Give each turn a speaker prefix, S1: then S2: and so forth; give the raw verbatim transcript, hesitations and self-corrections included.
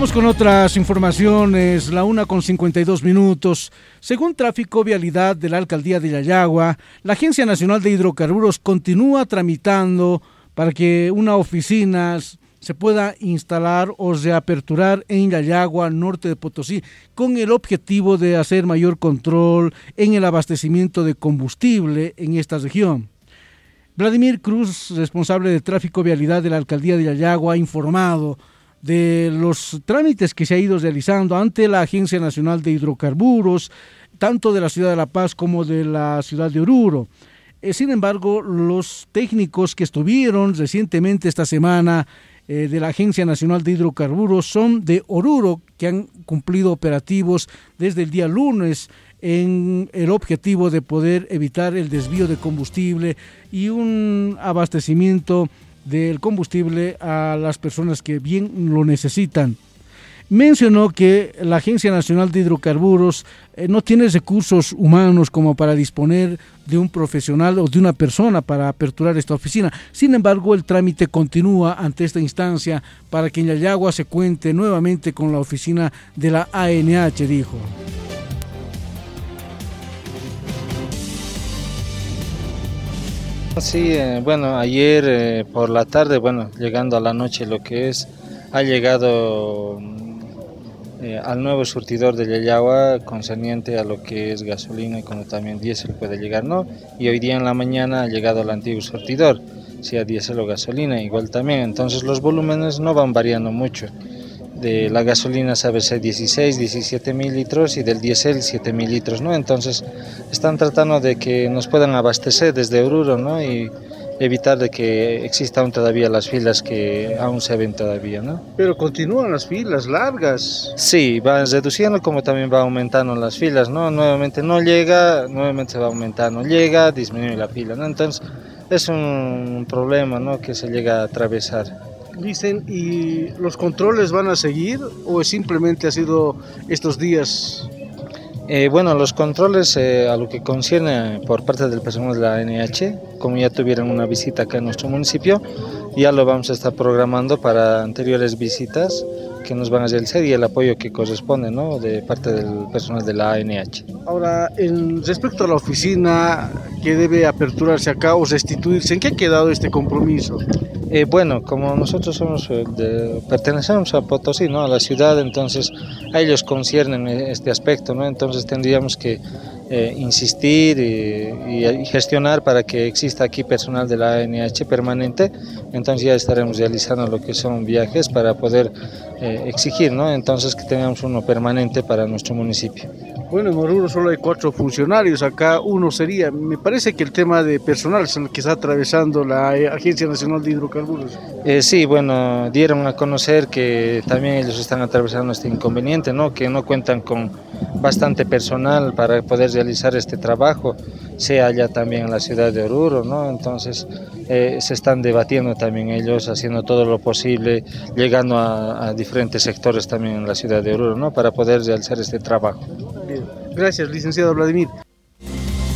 S1: Vamos con otras informaciones, la una con cincuenta y dos minutos. Según Tráfico Vialidad de la Alcaldía de Yayagua, la Agencia Nacional de Hidrocarburos continúa tramitando para que una oficina se pueda instalar o reaperturar en Yayagua, norte de Potosí, con el objetivo de hacer mayor control en el abastecimiento de combustible en esta región. Vladimir Cruz, responsable de Tráfico Vialidad de la Alcaldía de Yayagua, ha informado de los trámites que se ha ido realizando ante la Agencia Nacional de Hidrocarburos, tanto de la ciudad de La Paz como de la ciudad de Oruro. Eh, sin embargo, los técnicos que estuvieron recientemente esta semana eh, de la Agencia Nacional de Hidrocarburos son de Oruro, que han cumplido operativos desde el día lunes en el objetivo de poder evitar el desvío de combustible y un abastecimiento del combustible a las personas que bien lo necesitan. Mencionó que la Agencia Nacional de Hidrocarburos eh, no tiene recursos humanos como para disponer de un profesional o de una persona para aperturar esta oficina. Sin embargo, el trámite continúa ante esta instancia para que en Yayagua se cuente nuevamente con la oficina de la A N H, dijo.
S2: Sí, eh, bueno, ayer eh, por la tarde, bueno, llegando a la noche lo que es, ha llegado eh, al nuevo surtidor de Yayagua concerniente a lo que es gasolina y como también diésel puede llegar, ¿no? Y hoy día en la mañana ha llegado al antiguo surtidor, sea diésel o gasolina, igual también, entonces los volúmenes no van variando mucho. De la gasolina sabe ser dieciséis, diecisiete mil litros y del diésel siete mil litros, ¿no? Entonces están tratando de que nos puedan abastecer desde Oruro, ¿no? Y evitar de que existan todavía las filas que aún se ven todavía, ¿no?
S1: Pero continúan las filas largas.
S2: Sí, va reduciendo como también va aumentando las filas, ¿no? Nuevamente no llega, nuevamente va aumentando, llega, disminuye la fila, ¿no? Entonces es un problema, ¿no? Que se llega a atravesar.
S1: Dicen, ¿y los controles van a seguir o simplemente ha sido estos días?
S2: Eh, bueno, los controles eh, a lo que concierne por parte del personal de la A N H, como ya tuvieron una visita acá en nuestro municipio, ya lo vamos a estar programando para anteriores visitas que nos van a realizar y el apoyo que corresponde, ¿no? De parte del personal de la A N H.
S1: Ahora, en respecto a la oficina que debe aperturarse acá o restituirse, ¿en qué ha quedado este compromiso?
S2: Eh, bueno, como nosotros somos de, pertenecemos a Potosí, ¿no? A la ciudad, entonces a ellos conciernen este aspecto, ¿no? Entonces tendríamos que eh, insistir y, y gestionar para que exista aquí personal de la A N H permanente, entonces ya estaremos realizando lo que son viajes para poder eh, exigir, ¿no? Entonces que tengamos uno permanente para nuestro municipio.
S1: Bueno, en Oruro solo hay cuatro funcionarios, acá uno sería. Me parece que el tema de personal es el que está atravesando la Agencia Nacional de Hidrocarburos.
S2: Eh, sí, bueno, dieron a conocer que también ellos están atravesando este inconveniente, ¿no? Que no cuentan con bastante personal para poder realizar este trabajo, sea allá también en la ciudad de Oruro, ¿no? Entonces eh, se están debatiendo también ellos, haciendo todo lo posible, llegando a, a diferentes sectores también en la ciudad de Oruro, ¿no? Para poder realizar este trabajo.
S1: Bien. Gracias, licenciado Vladimir.